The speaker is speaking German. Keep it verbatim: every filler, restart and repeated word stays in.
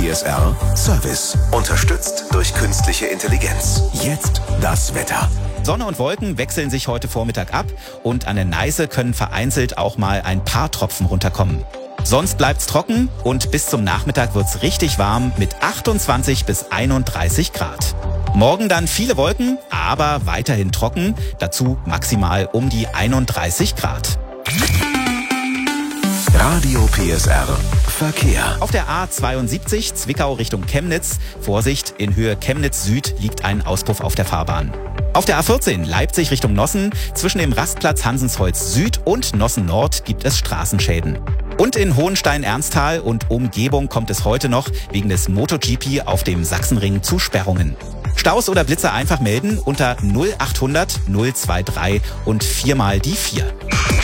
P S R Service. Unterstützt durch künstliche Intelligenz. Jetzt das Wetter. Sonne und Wolken wechseln sich heute Vormittag ab und an der Neiße können vereinzelt auch mal ein paar Tropfen runterkommen. Sonst bleibt's trocken und bis zum Nachmittag wird's richtig warm mit achtundzwanzig bis einunddreißig Grad. Morgen dann viele Wolken, aber weiterhin trocken, dazu maximal um die einunddreißig Grad. Radio P S R Verkehr. Auf der A zweiundsiebzig Zwickau Richtung Chemnitz. Vorsicht, in Höhe Chemnitz Süd liegt ein Auspuff auf der Fahrbahn. Auf der A vierzehn Leipzig Richtung Nossen. Zwischen dem Rastplatz Hansensholz Süd und Nossen Nord gibt es Straßenschäden. Und in Hohenstein-Ernsthal und Umgebung kommt es heute noch wegen des MotoGP auf dem Sachsenring zu Sperrungen. Staus oder Blitze einfach melden unter null achthundert null drei drei und viermal die vier.